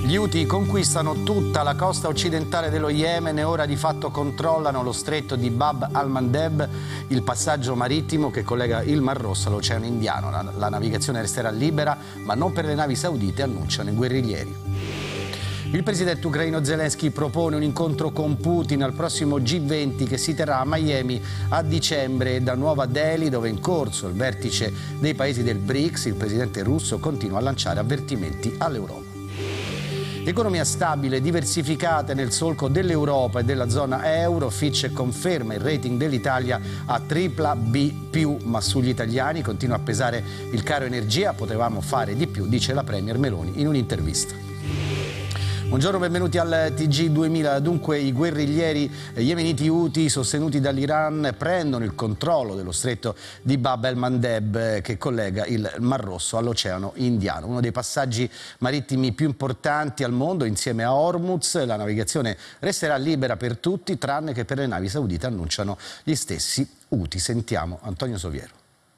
Gli Houthi conquistano tutta la costa occidentale dello Yemen e ora di fatto controllano lo stretto di Bab al-Mandeb, il passaggio marittimo che collega il Mar Rosso all'Oceano Indiano. La navigazione resterà libera, ma non per le navi saudite, annunciano i guerriglieri. Il presidente ucraino Zelensky propone un incontro con Putin al prossimo G20 che si terrà a Miami a dicembre e da Nuova Delhi, dove è in corso il vertice dei paesi del BRICS. Il presidente russo continua a lanciare avvertimenti all'Europa. Economia stabile, diversificata nel solco dell'Europa e della zona euro. Fitch conferma il rating dell'Italia a BBB+, ma sugli italiani continua a pesare il caro energia. Potevamo fare di più, dice la premier Meloni in un'intervista. Buongiorno, benvenuti al TG2000. Dunque i guerriglieri yemeniti Houthi sostenuti dall'Iran prendono il controllo dello stretto di Bab el-Mandeb che collega il Mar Rosso all'Oceano Indiano, uno dei passaggi marittimi più importanti al mondo insieme a Hormuz. La navigazione resterà libera per tutti tranne che per le navi saudite, annunciano gli stessi Houthi. Sentiamo Antonio Soviero.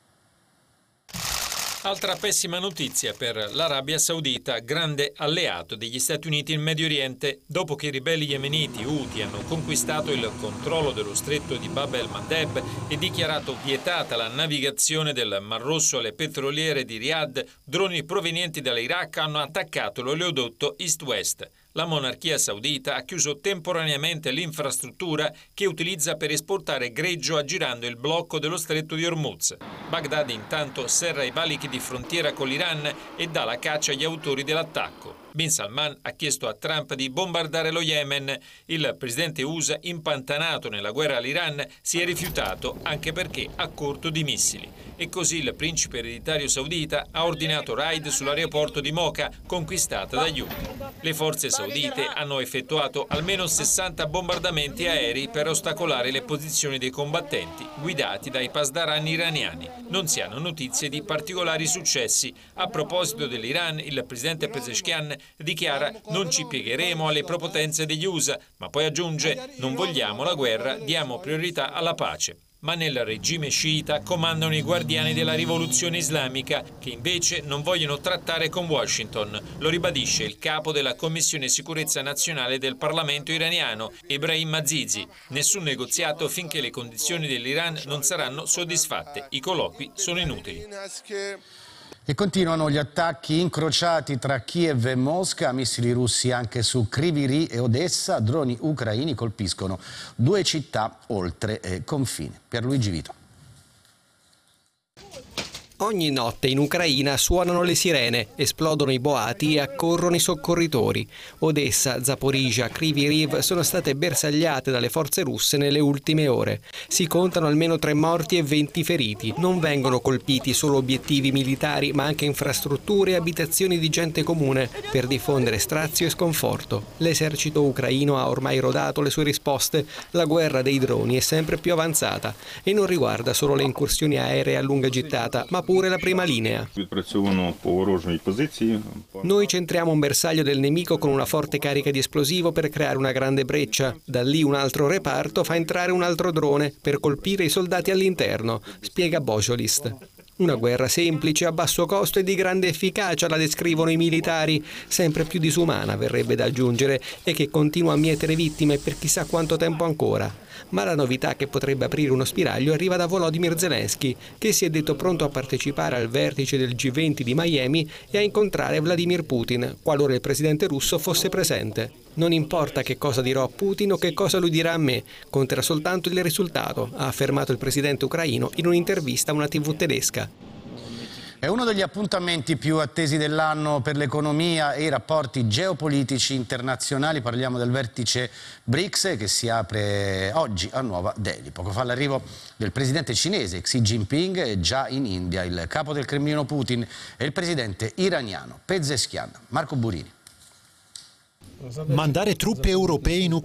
Altra pessima notizia per l'Arabia Saudita, grande alleato degli Stati Uniti in Medio Oriente. Dopo che i ribelli yemeniti Houthi hanno conquistato il controllo dello stretto di Bab el-Mandeb e dichiarato vietata la navigazione del Mar Rosso alle petroliere di Riyadh, droni provenienti dall'Iraq hanno attaccato l'oleodotto East-West. La monarchia saudita ha chiuso temporaneamente l'infrastruttura che utilizza per esportare greggio aggirando il blocco dello stretto di Hormuz. Baghdad intanto serra i valichi di frontiera con l'Iran e dà la caccia agli autori dell'attacco. Bin Salman ha chiesto a Trump di bombardare lo Yemen. Il presidente USA, impantanato nella guerra all'Iran, si è rifiutato anche perché a corto di missili. E così il principe ereditario saudita ha ordinato raid sull'aeroporto di Mocha, conquistata dagli Houthi. Le forze saudite hanno effettuato almeno 60 bombardamenti aerei per ostacolare le posizioni dei combattenti guidati dai pasdaran iraniani. Non si hanno notizie di particolari successi. A proposito dell'Iran, il presidente Pezeshkian dichiara: non ci piegheremo alle prepotenze degli USA, ma poi aggiunge: non vogliamo la guerra, diamo priorità alla pace. Ma nel regime sciita comandano i guardiani della rivoluzione islamica, che invece non vogliono trattare con Washington. Lo ribadisce il capo della Commissione Sicurezza Nazionale del Parlamento iraniano, Ebrahim Azizi. Nessun negoziato finché le condizioni dell'Iran non saranno soddisfatte. I colloqui sono inutili. E continuano gli attacchi incrociati tra Kiev e Mosca, missili russi anche su Kryvyi Rih e Odessa, droni ucraini colpiscono due città oltre confine. Pierluigi Vito. Ogni notte in Ucraina suonano le sirene, esplodono i boati e accorrono i soccorritori. Odessa, Zaporizhzhia, Kryvyi Rih sono state bersagliate dalle forze russe nelle ultime ore. Si contano almeno 3 morti e 20 feriti. Non vengono colpiti solo obiettivi militari, ma anche infrastrutture e abitazioni di gente comune per diffondere strazio e sconforto. L'esercito ucraino ha ormai rodato le sue risposte. La guerra dei droni è sempre più avanzata e non riguarda solo le incursioni aeree a lunga gittata, ma pure la prima linea. Noi centriamo un bersaglio del nemico con una forte carica di esplosivo per creare una grande breccia. Da lì un altro reparto fa entrare un altro drone per colpire i soldati all'interno, spiega Bojolist. Una guerra semplice, a basso costo e di grande efficacia, la descrivono i militari, sempre più disumana verrebbe da aggiungere, e che continua a mietere vittime per chissà quanto tempo ancora. Ma la novità che potrebbe aprire uno spiraglio arriva da Volodymyr Zelensky, che si è detto pronto a partecipare al vertice del G20 di Miami e a incontrare Vladimir Putin, qualora il presidente russo fosse presente. Non importa che cosa dirò a Putin o che cosa lui dirà a me, conterà soltanto il risultato, ha affermato il presidente ucraino in un'intervista a una TV tedesca. È uno degli appuntamenti più attesi dell'anno per l'economia e i rapporti geopolitici internazionali. Parliamo del vertice BRICS che si apre oggi a Nuova Delhi. Poco fa l'arrivo del presidente cinese Xi Jinping e già in India il capo del Cremlino Putin e il presidente iraniano Pezeshkian. Marco Burini. Mandare truppe europee in Ucraina